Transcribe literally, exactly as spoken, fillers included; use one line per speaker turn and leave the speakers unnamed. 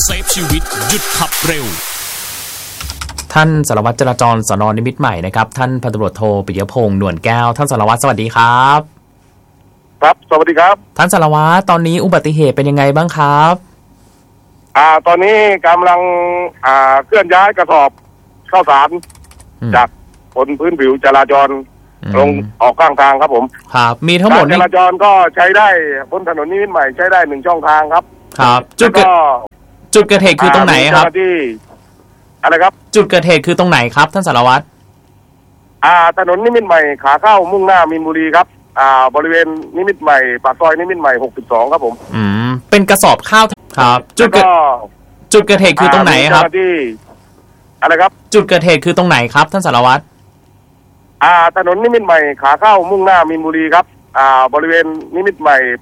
เซฟชีวิตหยุดขับเร็ว
ท่านสารวัตรจราจรสน.นิมิตรใหม่นะครับท่านพันตำรวจโทปิยพงษ์หนวลแก้วท่านสารวัตรสวัสดีครับ
ครับสวัสดีครับ
ท่านสารวัตรตอนนี้อุบัติเหตุเป็นยังไงบ้างครับ
อ่าตอนนี้กำลังอ่าเคลื่อนย้ายกระสอบข้าวสารจากบนพื้นผิวจราจรลงออกข้างทางครับผม
ครับมีทั้งหมด
จราจรก็ใช้ได้บนถนนนิมิตรใหม่ใช้ได้หนึ่งช่องทางครับ
ครับจุดเกิดจุดเกิดเหตุคือตรงไหนครับ
ที่อะไรครับ
จุดเกิดเหตุคือตรงไหนครับท่านสารวัตร
อ่าถนนนิมิตรใหม่ขาเข้ามุ่งหน้ามีนบุรีครับอ่าบริเวณนิมิตรใหม่ปากซอยนิมิตรใหม่หกสิบสองครับผม
อืมเป็นกระสอบข้าวครับจุดเกิดจุดเกิดเหตุคือตรงไหนครับ
ที่อะไรครับ
จุดเกิดเหตุคือตรงไหนครับท่านสารวัตร
อ่าถนนนิมิตรใหม่ขาเข้ามุ่งหน้ามีนบุรีครับอ่าบริเวณนิมิตรใหม่